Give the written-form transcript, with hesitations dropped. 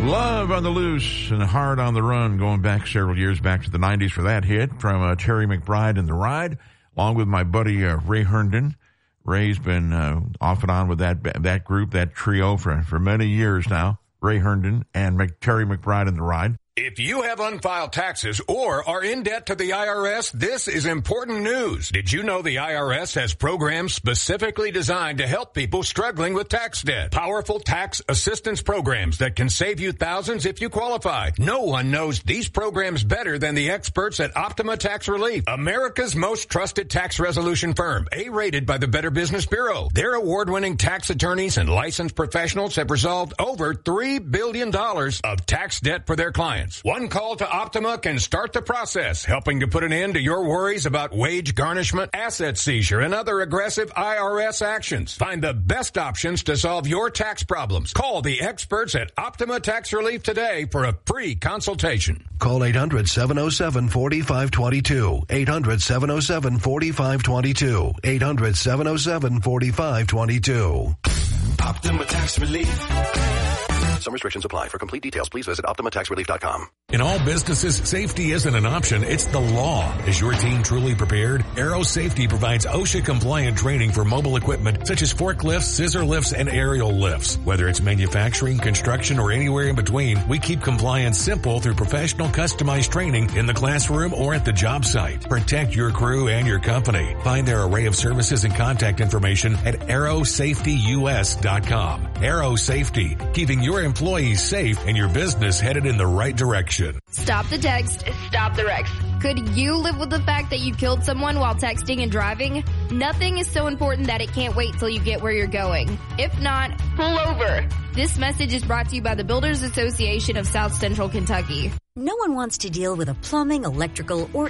Love on the Loose and Hard on the Run, going back several years, back to the 90s for that hit from Terry McBride and The Ride, along with my buddy Ray Herndon. Ray's been off and on with that group, that trio for many years now. Ray Herndon and Terry McBride and The Ride. If you have unfiled taxes or are in debt to the IRS, this is important news. Did you know the IRS has programs specifically designed to help people struggling with tax debt? Powerful tax assistance programs that can save you thousands if you qualify. No one knows these programs better than the experts at Optima Tax Relief, America's most trusted tax resolution firm, A-rated by the Better Business Bureau. Their award-winning tax attorneys and licensed professionals have resolved over $3 billion of tax debt for their clients. One call to Optima can start the process, helping to put an end to your worries about wage garnishment, asset seizure, and other aggressive IRS actions. Find the best options to solve your tax problems. Call the experts at Optima Tax Relief today for a free consultation. Call 800-707-4522. 800-707-4522. 800-707-4522. Optima Tax Relief. Some restrictions apply. For complete details, please visit OptimaTaxRelief.com. In all businesses, safety isn't an option, it's the law. Is your team truly prepared? Aero Safety provides OSHA-compliant training for mobile equipment such as forklifts, scissor lifts, and aerial lifts. Whether it's manufacturing, construction, or anywhere in between, we keep compliance simple through professional customized training in the classroom or at the job site. Protect your crew and your company. Find their array of services and contact information at aerosafetyus.com. Aero Safety, keeping your employees safe and your business headed in the right direction. Stop the text, stop the wrecks. Could you live with the fact that you killed someone while texting and driving? Nothing is so important that it can't wait till you get where you're going. If not, pull over. This message is brought to you by the Builders Association of South Central Kentucky. No one wants to deal with a plumbing, electrical, or